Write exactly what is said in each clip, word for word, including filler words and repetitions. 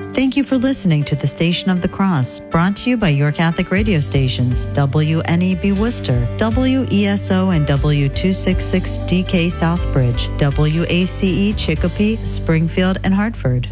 Thank you for listening to the Station of the Cross, brought to you by your Catholic radio stations, W N E B Worcester, W E S O and W two sixty-six D K Southbridge, W A C E Chicopee, Springfield, and Hartford.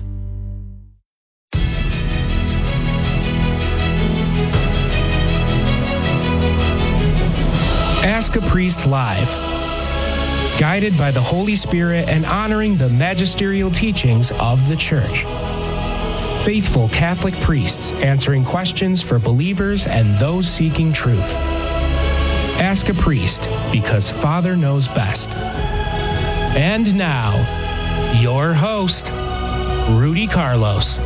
Ask a Priest Live. Guided by the Holy Spirit and honoring the magisterial teachings of the Church. Faithful Catholic priests answering questions for believers and those seeking truth. Ask a Priest, because Father knows best. And now, your host, Rudy Carlos.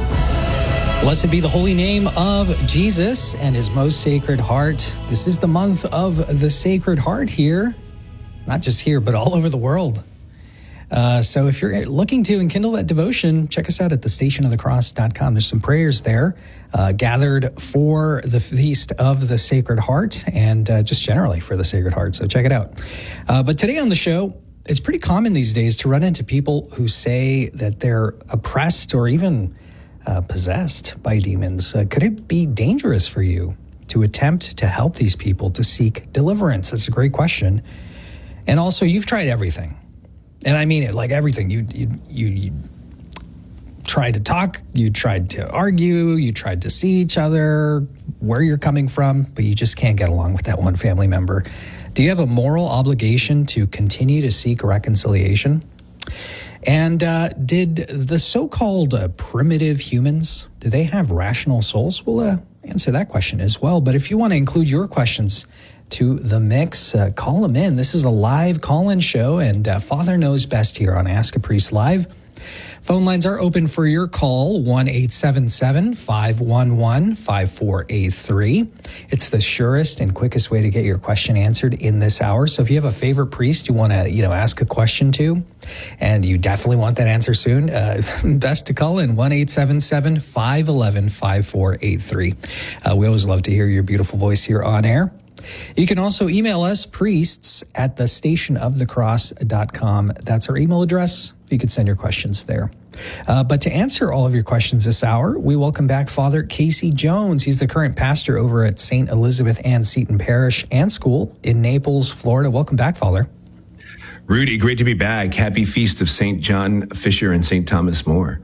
Blessed be the holy name of Jesus and his most sacred heart. This is the month of the Sacred Heart here, not just here, but all over the world. Uh, so if you're looking to enkindle that devotion, check us out at the station of the cross dot com. There's some prayers there uh, gathered for the Feast of the Sacred Heart and uh, just generally for the Sacred Heart. So check it out. Uh, but today on the show, it's pretty common these days to run into people who say that they're oppressed or even uh, possessed by demons. Uh, could it be dangerous for you to attempt to help these people to seek deliverance? That's a great question. And also, you've tried everything. And I mean it, like everything. You, you, you, you tried to talk, you tried to argue, you tried to see each other, where you're coming from, but you just can't get along with that one family member. Do you have a moral obligation to continue to seek reconciliation? And uh, did the so-called uh, primitive humans, do they have rational souls? We'll uh, answer that question as well. But if you want to include your questions to the mix, uh, call them in. This is a live call-in show, and uh, Father knows best here on Ask a Priest Live. Phone lines are open for your call, one eight seven seven, five one one, five four eight three. It's the surest and quickest way to get your question answered in this hour. So if you have a favorite priest you want to, you know, ask a question to, and you definitely want that answer soon, uh, best to call in one eight seven seven, five one one, five four eight three. Uh, we always love to hear your beautiful voice here on air. You can also email us, priests at the station of the cross dot com. That's our email address. You can send your questions there. Uh, but to answer all of your questions this hour, we welcome back Father Casey Jones. He's the current pastor over at Saint Elizabeth Ann Seton Parish and School in Naples, Florida. Welcome back, Father. Rudy, great to be back. Happy Feast of Saint John Fisher and Saint Thomas More.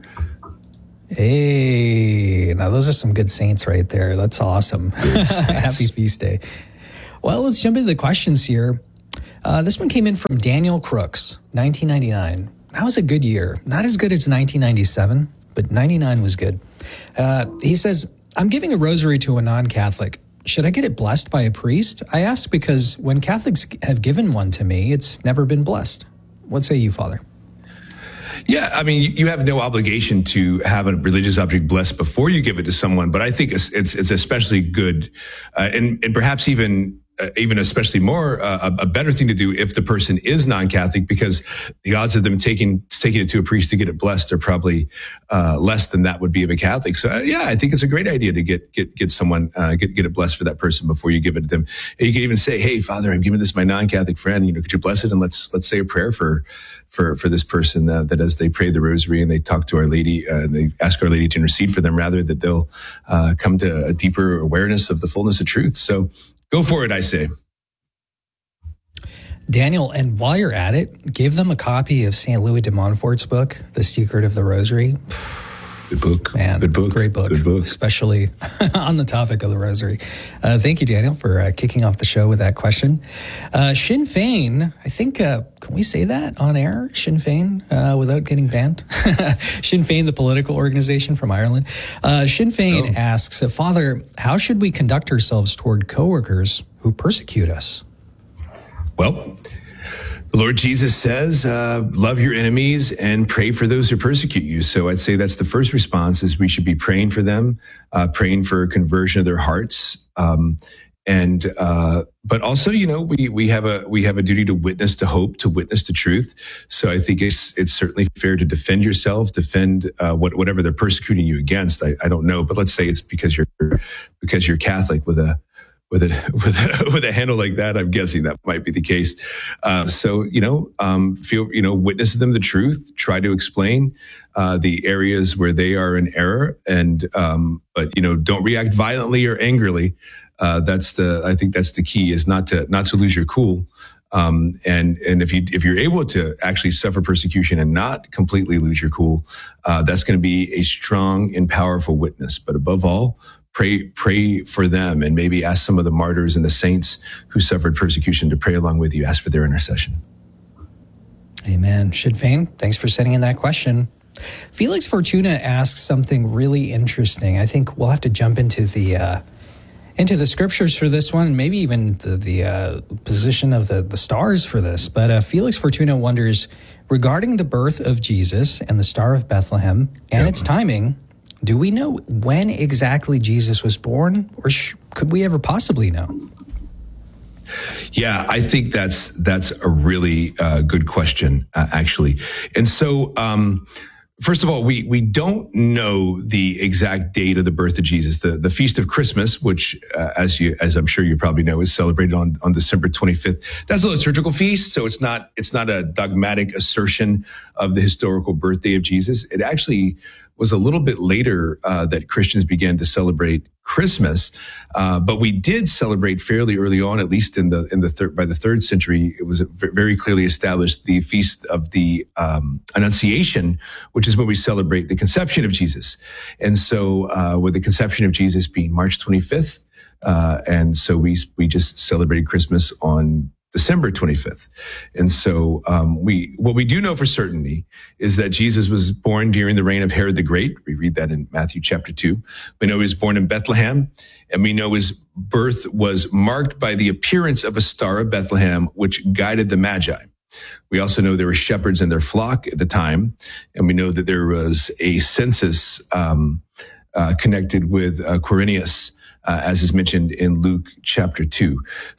Hey, now those are some good saints right there. That's awesome. Yes, Happy feast day. Well, let's jump into the questions here. Uh, this one came in from Daniel Crooks, nineteen ninety-nine. That was a good year. Not as good as nineteen ninety-seven, but ninety-nine was good. Uh, he says, I'm giving a rosary to a non-Catholic. Should I get it blessed by a priest? I ask because when Catholics have given one to me, it's never been blessed. What say you, Father? Yeah, I mean, you have no obligation to have a religious object blessed before you give it to someone, but I think it's it's, it's especially good, uh, and and perhaps even uh, even especially more uh, a better thing to do if the person is non-Catholic, because the odds of them taking taking it to a priest to get it blessed are probably uh, less than that would be of a Catholic. So uh, yeah, I think it's a great idea to get get get someone uh, get get it blessed for that person before you give it to them. And you can even say, "Hey, Father, I'm giving this to my non-Catholic friend. You know, could you bless it and let's let's say a prayer for." for, for this person, uh, that as they pray the rosary and they talk to Our Lady, uh, and they ask Our Lady to intercede for them, rather that they'll uh, come to a deeper awareness of the fullness of truth. So go for it, I say. Daniel, and while you're at it, give them a copy of Saint Louis de Montfort's book, The Secret of the Rosary. Good book. Man, good book. Great book. Good book. Especially on the topic of the rosary. Uh, thank you, Daniel, for uh, kicking off the show with that question. Uh, Sinn Féin, I think, uh, can we say that on air? Sinn Féin, uh, without getting banned? Sinn Féin, the political organization from Ireland. Uh, Sinn Féin oh. asks, Father, how should we conduct ourselves toward coworkers who persecute us? Well, the Lord Jesus says, uh, love your enemies and pray for those who persecute you. So I'd say that's the first response, is we should be praying for them, uh, praying for conversion of their hearts. Um, and, uh, but also, you know, we, we have a, we have a duty to witness to hope, to witness to truth. So I think it's, it's certainly fair to defend yourself, defend, uh, what, whatever they're persecuting you against. I, I don't know, but let's say it's because you're, because you're Catholic with a, with a with a, with a handle like that, I'm guessing that might be the case. Uh, so you know, um, feel you know, witness to them the truth. Try to explain uh, the areas where they are in error, and um, but you know, don't react violently or angrily. Uh, that's the I think that's the key, is not to not to lose your cool. Um, and and if you if you're able to actually suffer persecution and not completely lose your cool, uh, that's going to be a strong and powerful witness. But above all, Pray, pray for them, and maybe ask some of the martyrs and the saints who suffered persecution to pray along with you. Ask for their intercession. Amen. Sid Fein, thanks for sending in that question. Felix Fortuna asks something really interesting. I think we'll have to jump into the uh, into the scriptures for this one, maybe even the the uh, position of the the stars for this. But uh, Felix Fortuna wonders, regarding the birth of Jesus and the Star of Bethlehem and yep. its timing, do we know when exactly Jesus was born, or sh- could we ever possibly know? Yeah, I think that's that's a really uh, good question, uh, actually. And so, um, first of all, we we don't know the exact date of the birth of Jesus. The the Feast of Christmas, which, uh, as you as I'm sure you probably know, is celebrated on on December twenty-fifth. That's a liturgical feast, so it's not it's not a dogmatic assertion of the historical birthday of Jesus. It actually was a little bit later uh, that Christians began to celebrate Christmas, uh, but we did celebrate fairly early on, at least in the in the third by the third century. It was very clearly established the feast of the um, Annunciation, which is when we celebrate the conception of Jesus. And so, uh, with the conception of Jesus being March twenty-fifth, uh, and so we we just celebrated Christmas on December twenty-fifth. And so um, we what we do know for certainty is that Jesus was born during the reign of Herod the Great. We read that in Matthew chapter two. We know he was born in Bethlehem, and we know his birth was marked by the appearance of a star of Bethlehem, which guided the Magi. We also know there were shepherds in their flock at the time, and we know that there was a census um, uh, connected with uh, Quirinius, Uh, as is mentioned in Luke chapter two.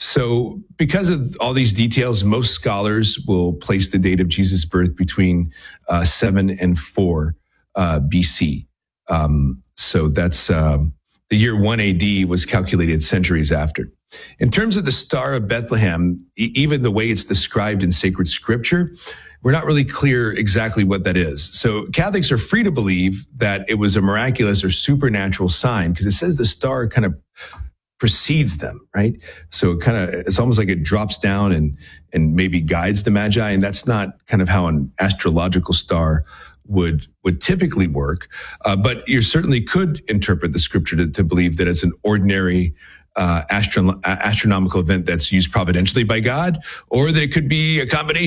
So because of all these details, most scholars will place the date of Jesus' birth between uh, seven and four uh, B C. Um, so that's uh, the year one A D was calculated centuries after. In terms of the Star of Bethlehem, e- even the way it's described in sacred scripture, we're not really clear exactly what that is. So Catholics are free to believe that it was a miraculous or supernatural sign, because it says the star kind of precedes them, right? So it kind of, it's almost like it drops down and, and maybe guides the Magi. And that's not kind of how an astrological star would, would typically work. Uh, but you certainly could interpret the scripture to, to believe that it's an ordinary uh, astro- astronomical event that's used providentially by God, or that it could be a combination